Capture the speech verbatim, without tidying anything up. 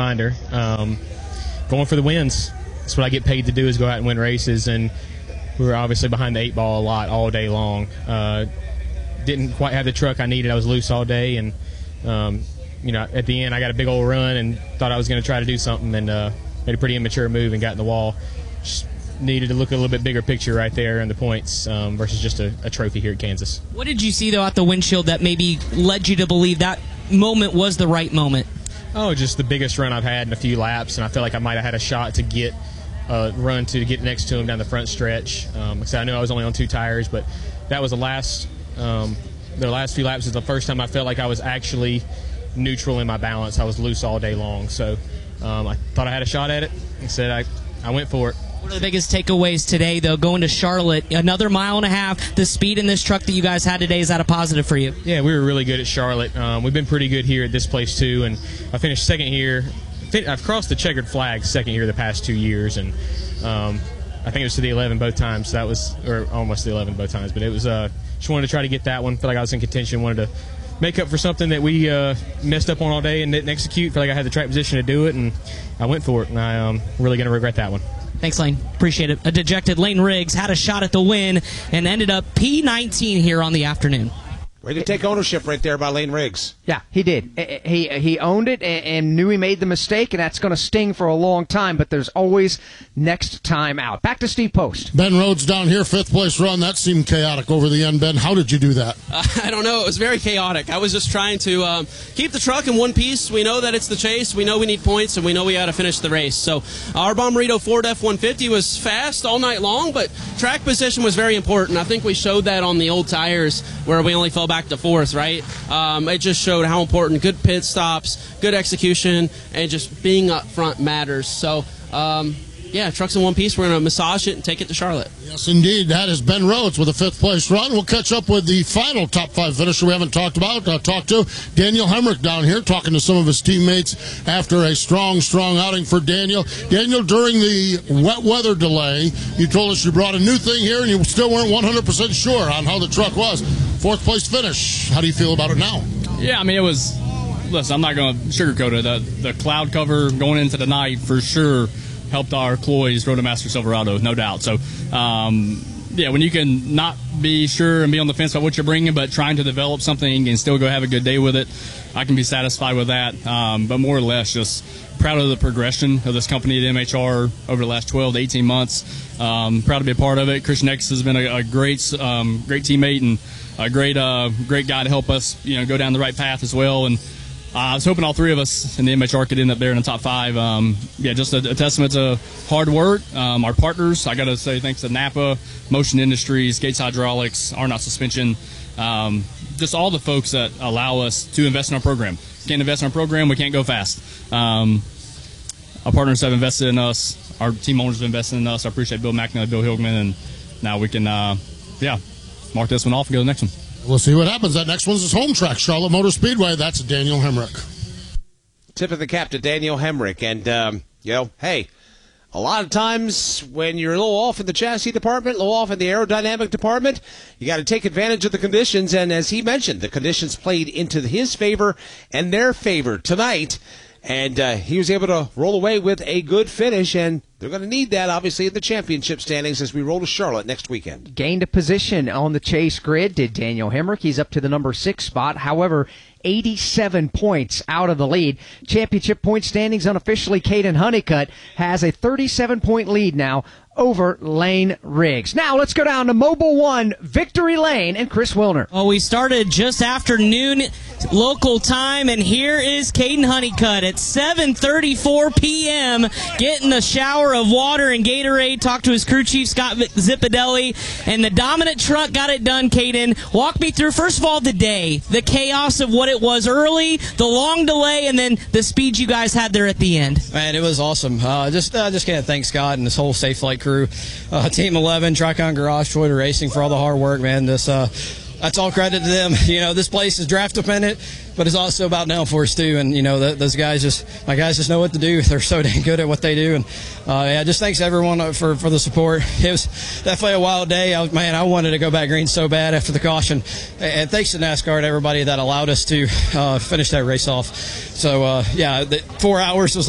reminder. Um, going for the wins. That's what I get paid to do, is go out and win races, and we were obviously behind the eight ball a lot all day long. Uh, didn't quite have the truck I needed. I was loose all day, and um, you know, at the end I got a big old run and thought I was going to try to do something, and uh, made a pretty immature move and got in the wall. Just needed to look a little bit bigger picture right there in the points um, versus just a, a trophy here at Kansas. What did you see, though, at the windshield that maybe led you to believe that moment was the right moment? Oh, just the biggest run I've had in a few laps, and I feel like I might have had a shot to get a run to get next to him down the front stretch. Um, so I knew I was only on two tires, but that was the last um, the last few laps is the first time I felt like I was actually neutral in my balance. I was loose all day long, so um, I thought I had a shot at it, and said I, I went for it. What are the biggest takeaways today, though, going to Charlotte? Another mile and a half. The speed in this truck that you guys had today, is that a positive for you? Yeah, we were really good at Charlotte. Um, we've been pretty good here at this place, too, and I finished second here. I've crossed the checkered flag second here the past two years, and um, I think it was to the eleven both times. So that was, or almost the eleven both times, but it was, uh, just wanted to try to get that one. Felt like I was in contention, wanted to make up for something that we uh, messed up on all day and didn't execute. Felt like I had the track position to do it, and I went for it, and I'm um, really going to regret that one. Thanks, Lane. Appreciate it. A dejected Lane Riggs had a shot at the win and ended up P nineteen here on the afternoon. Way to take ownership right there by Lane Riggs. Yeah, he did. He he owned it and knew he made the mistake, and that's going to sting for a long time, but there's always next time out. Back to Steve Post. Ben Rhodes down here, fifth place run. That seemed chaotic over the end, Ben. How did you do that? Uh, I don't know. It was very chaotic. I was just trying to um, keep the truck in one piece. We know that it's the chase. We know we need points, and we know we got to finish the race. So our Bommarito Ford F one fifty was fast all night long, but track position was very important. I think we showed that on the old tires where we only fell back to fourth, right? Um, it just showed how important good pit stops, good execution, and just being up front matters. So, um, yeah, truck's in one piece. We're going to massage it and take it to Charlotte. Yes, indeed. That is Ben Rhodes with a fifth place run. We'll catch up with the final top five finisher we haven't talked about. Uh, talked to Daniel Hemrick down here, talking to some of his teammates after a strong, strong outing for Daniel. Daniel, during the wet weather delay, you told us you brought a new thing here and you still weren't one hundred percent sure on how the truck was. Fourth place finish. How do you feel about it now? Yeah, I mean, it was, listen, I'm not going to sugarcoat it. The, the cloud cover going into the night for sure helped our Cloy's Rotomaster Silverado, no doubt. So, um, yeah, when you can not be sure and be on the fence about what you're bringing, but trying to develop something and still go have a good day with it, I can be satisfied with that. Um, but more or less, just proud of the progression of this company at M H R over the last twelve to eighteen months. Um, proud to be a part of it. Christian X has been a, a great, um, great teammate and a great, uh, great guy to help us, you know, go down the right path as well. And Uh, I was hoping all three of us in the M H R could end up there in the top five. Um, yeah, just a, a testament to hard work. Um, our partners, I got to say thanks to Napa, Motion Industries, Gates Hydraulics, Arnott Suspension, um, just all the folks that allow us to invest in our program. Can't invest in our program, we can't go fast. Um, our partners have invested in us. Our team owners have invested in us. I appreciate Bill McNally, Bill Hilgman, and now we can, uh, yeah, mark this one off and go to the next one. We'll see what happens. That next one's his home track, Charlotte Motor Speedway. That's Daniel Hemrick. Tip of the cap to Daniel Hemrick. And, um, you know, hey, a lot of times when you're a little off in the chassis department, a little off in the aerodynamic department, you got to take advantage of the conditions. And as he mentioned, the conditions played into his favor and their favor tonight. And uh, he was able to roll away with a good finish, and they're going to need that, obviously, in the championship standings as we roll to Charlotte next weekend. Gained a position on the chase grid, did Daniel Hemrick. He's up to the number six spot. However, eighty-seven points out of the lead. Championship point standings unofficially, Caden Honeycutt has a thirty-seven point lead now over Lane Riggs. Now let's go down to Mobile One, Victory Lane, and Chris Wilner. Well, we started just after noon local time, and here is Caden Honeycutt at seven thirty-four p.m. getting a shower of water and Gatorade. Talked to his crew chief, Scott Zippadelli, and the dominant truck got it done, Caden. Walk me through, first of all, the day, the chaos of what it was early, the long delay, and then the speed you guys had there at the end. Man, it was awesome. Uh, just uh, just can't thank Scott and this whole Safe Flight crew, uh, Team eleven, Tricon Garage, Toyota Racing for all the hard work, man. This uh, that's all credit to them. You know, this place is draft dependent, but it's also about downforce too. And you know, th- those guys just, my guys just know what to do. They're so dang good at what they do. And uh, yeah, just thanks everyone for for the support. It was definitely a wild day. I, man, I wanted to go back green so bad after the caution. And thanks to NASCAR and everybody that allowed us to uh, finish that race off. So uh, yeah, the four hours was